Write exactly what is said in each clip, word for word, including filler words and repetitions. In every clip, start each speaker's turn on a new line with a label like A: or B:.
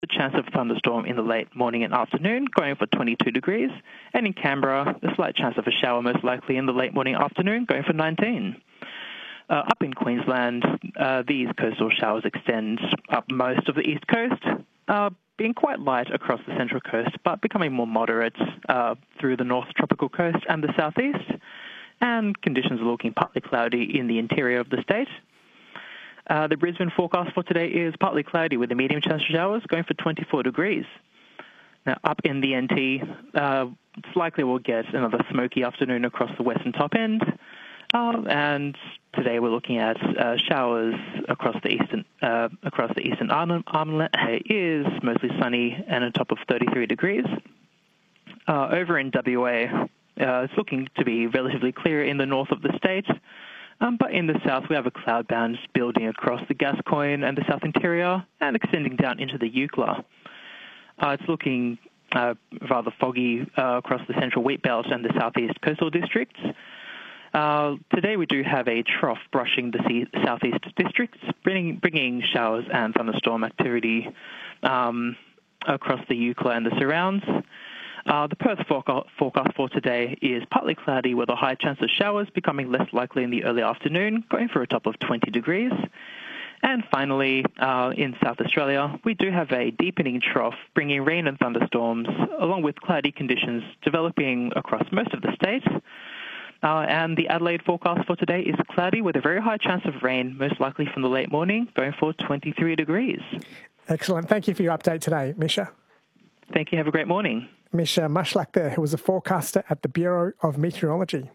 A: a chance of thunderstorm in the late morning and afternoon, going for twenty-two degrees. And in Canberra, a slight chance of a shower most likely in the late morning and afternoon, going for nineteen. Uh, up in Queensland, uh, these coastal showers extend up most of the east coast, uh, being quite light across the central coast, but becoming more moderate uh, through the north tropical coast and the southeast. And conditions are looking partly cloudy in the interior of the state. Uh, the Brisbane forecast for today is partly cloudy with a medium chance of showers, going for twenty-four degrees. Now, up in the N T, uh, it's likely we'll get another smoky afternoon across the western top end. Uh, and today we're looking at uh, showers across the eastern uh, across the eastern armlet. It is mostly sunny and on top of thirty-three degrees. Uh, over in W A, uh, it's looking to be relatively clear in the north of the state. Um, but in the south, we have a cloud band building across the Gascoyne and the south interior and extending down into the Eucla. Uh, it's looking uh, rather foggy uh, across the central wheat belt and the southeast coastal districts. Uh, today we do have a trough brushing the sea- southeast districts, bringing, bringing showers and thunderstorm activity um, across the Eucla and the surrounds. Uh, the Perth forecast for today is partly cloudy with a high chance of showers, becoming less likely in the early afternoon, going for a top of twenty degrees. And finally, uh, in South Australia, we do have a deepening trough, bringing rain and thunderstorms, along with cloudy conditions developing across most of the state. Uh, and the Adelaide forecast for today is cloudy with a very high chance of rain, most likely from the late morning, going for twenty-three degrees.
B: Excellent. Thank you for your update today, Misha.
A: Thank you. Have a great morning.
B: Misha Mushlak there, who was a forecaster at the Bureau of Meteorology.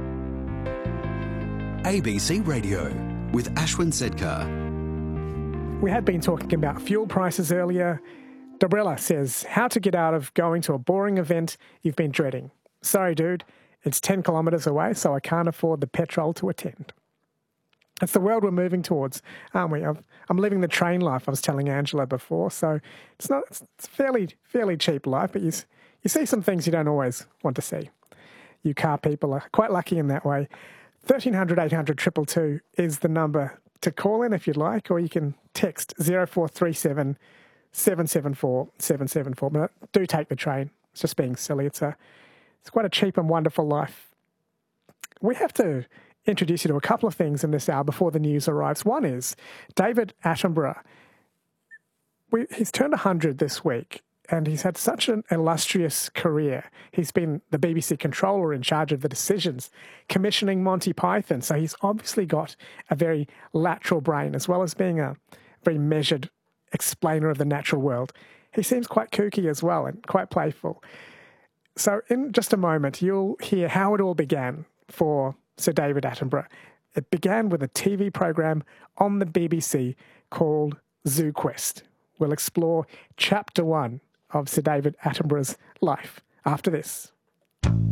C: A B C Radio with Ashwin Sedkar.
B: We had been talking about fuel prices earlier. Dobrella says, how to get out of going to a boring event you've been dreading. Sorry, dude, it's ten kilometres away, so I can't afford the petrol to attend. It's the world we're moving towards, aren't we? I've, I'm living the train life, I was telling Angela before, so it's not it's a fairly fairly cheap life, but you, you see some things you don't always want to see. You car people are quite lucky in that way. thirteen hundred, eight hundred, two two two is the number to call in if you'd like, or you can text zero four three seven, seven seven four, seven seven four. But do take the train. It's just being silly. It's a it's quite a cheap and wonderful life. We have to introduce you to a couple of things in this hour before the news arrives. One is David Attenborough. We, he's turned one hundred this week, and he's had such an illustrious career. He's been the B B C controller in charge of the decisions, commissioning Monty Python. So he's obviously got a very lateral brain, as well as being a very measured explainer of the natural world. He seems quite kooky as well and quite playful. So in just a moment, you'll hear how it all began for Sir David Attenborough. It began with a T V program on the B B C called Zoo Quest. We'll explore chapter one of Sir David Attenborough's life after this.